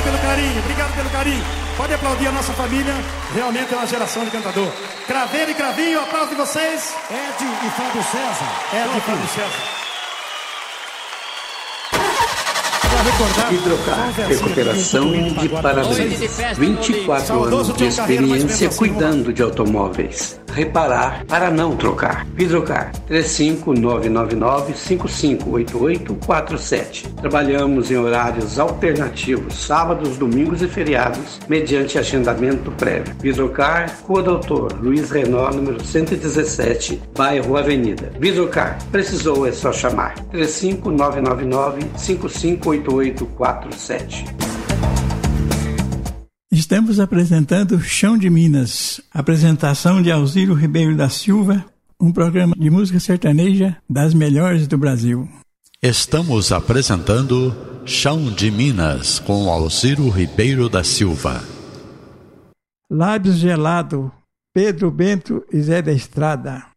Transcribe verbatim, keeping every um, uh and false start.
pelo carinho, obrigado pelo carinho. Pode aplaudir a nossa família, realmente é uma geração de cantador. Craveiro e Cravinho, aplauso de vocês. Ed e Fábio César. Ed e Fábio César. Hidrocar, recuperação de para-brisas. vinte e quatro anos de experiência cuidando de automóveis. Reparar para não trocar. Hidrocar, três cinco nove nove nove, cinco cinco oito oito quatro sete. Trabalhamos em horários alternativos, sábados, domingos e feriados, mediante agendamento prévio. Hidrocar, Rua Doutor Luiz Renault, número cento e dezessete, bairro Avenida. Hidrocar, precisou é só chamar. três cinco nove nove nove, cinco cinco oito oito quatro sete. Estamos apresentando Chão de Minas, apresentação de Alziro Ribeiro da Silva, um programa de música sertaneja das melhores do Brasil. Estamos apresentando Chão de Minas com Alziro Ribeiro da Silva. Lábios Gelado, Pedro Bento e Zé da Estrada.